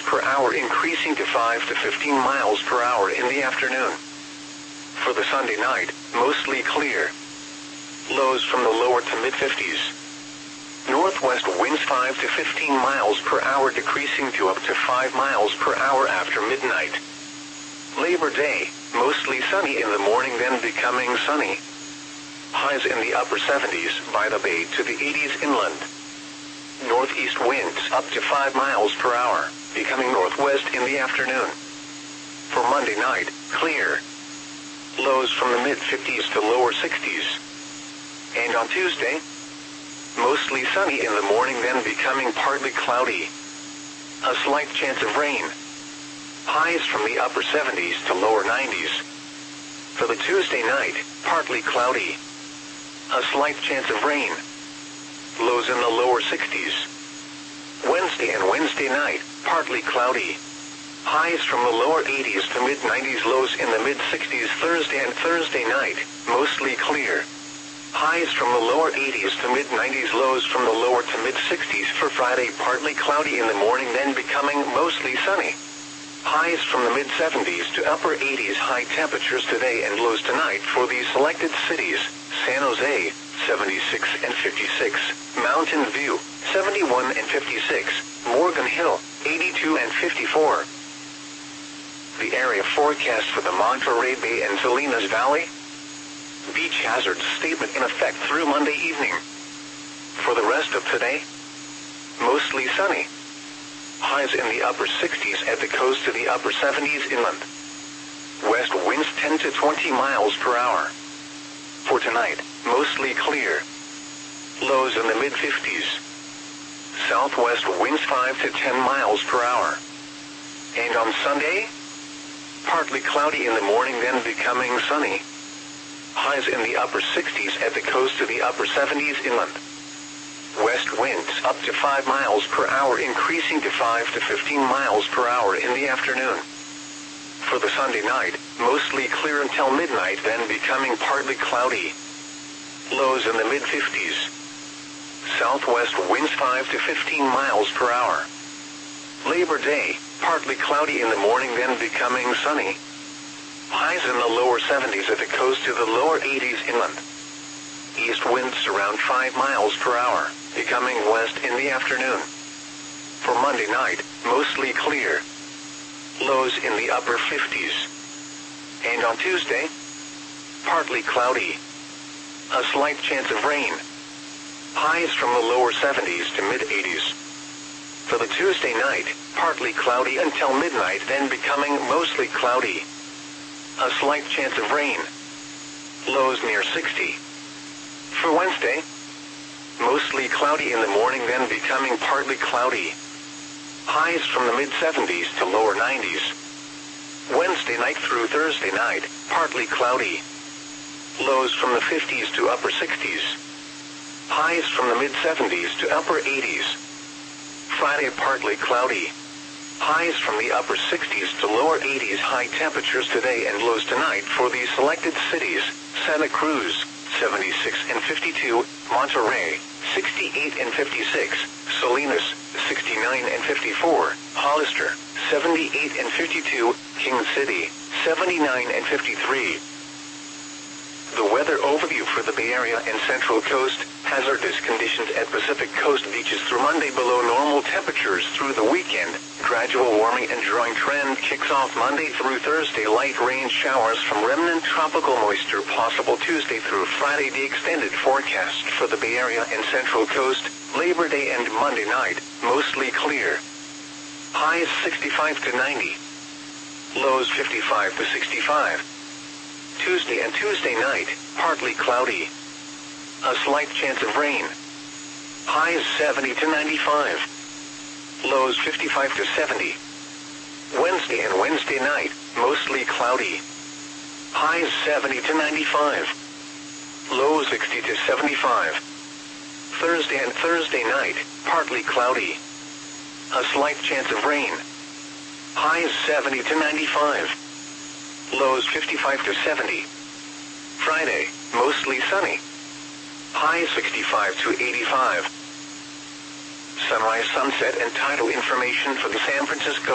per hour increasing to 5 to 15 miles per hour in the afternoon. For the Sunday night, mostly clear. Lows from the lower to mid-50s. Northwest winds 5 to 15 miles per hour decreasing to up to 5 miles per hour after midnight. Labor Day, mostly sunny in the morning then becoming sunny. Highs in the upper 70s by the bay to the 80s inland. Northeast winds up to 5 miles per hour, becoming northwest in the afternoon. For Monday night, clear. Lows from the mid-50s to lower 60s. And on Tuesday, mostly sunny in the morning then becoming partly cloudy. A slight chance of rain. Highs from the upper 70s to lower 90s. For the Tuesday night, partly cloudy. A slight chance of rain. Lows in the lower 60s. Wednesday and Wednesday night, partly cloudy. Highs from the lower 80s to mid-90s, lows in the mid-60s. Thursday and Thursday night, mostly clear. Highs from the lower 80s to mid-90s, lows from the lower to mid-60s. For Friday, partly cloudy in the morning then becoming mostly sunny. Highs from the mid-70s to upper 80s, high temperatures today and lows tonight for these selected cities: San Jose, 76 and 56, Mountain View, 71 and 56, Morgan Hill, 82 and 54. The area forecast for the Monterey Bay and Salinas Valley. Beach hazard statement in effect through Monday evening. For the rest of today, mostly sunny. Highs in the upper 60s at the coast to the upper 70s inland. West winds 10 to 20 miles per hour. For tonight, mostly clear. Lows in the mid-50s. Southwest winds 5 to 10 miles per hour. And on Sunday, partly cloudy in the morning then becoming sunny. Highs in the upper 60s at the coast to the upper 70s inland. West winds up to 5 miles per hour increasing to 5 to 15 miles per hour in the afternoon. For the Sunday night, mostly clear until midnight then becoming partly cloudy. Lows in the mid-50s. Southwest winds 5 to 15 miles per hour. Labor Day, partly cloudy in the morning then becoming sunny. Highs in the lower 70s at the coast to the lower 80s inland. East winds around 5 miles per hour, becoming west in the afternoon. For Monday night, mostly clear. Lows in the upper 50s. And on Tuesday, partly cloudy. A slight chance of rain. Highs from the lower 70s to mid-80s. For the Tuesday night, partly cloudy until midnight then becoming mostly cloudy. A slight chance of rain. Lows near 60. For Wednesday, mostly cloudy in the morning then becoming partly cloudy. Highs from the mid-70s to lower 90s. Wednesday night through Thursday night, partly cloudy. Lows from the 50s to upper 60s. Highs from the mid-70s to upper 80s. Friday partly cloudy. Highs from the upper 60s to lower 80s, high temperatures today and lows tonight for these selected cities: Santa Cruz, 76 and 52, Monterey, 68 and 56, Salinas, 69 and 54, Hollister, 78 and 52, King City, 79 and 53. The weather overview for the Bay Area and Central Coast: hazardous conditions at Pacific Coast beaches through Monday, below normal temperatures through the weekend. Gradual warming and drying trend kicks off Monday through Thursday. Light rain showers from remnant tropical moisture possible Tuesday through Friday. The extended forecast for the Bay Area and Central Coast: Labor Day and Monday night, mostly clear. Highs 65 to 90. Lows 55 to 65. Tuesday and Tuesday night, partly cloudy. A slight chance of rain. Highs 70 to 95. Lows 55 to 70. Wednesday and Wednesday night, mostly cloudy. Highs 70 to 95. Lows 60 to 75. Thursday and Thursday night, partly cloudy. A slight chance of rain. Highs 70 to 95. Lows 55 to 70. Friday, mostly sunny. Highs 65 to 85. Sunrise, sunset, and tidal information for the San Francisco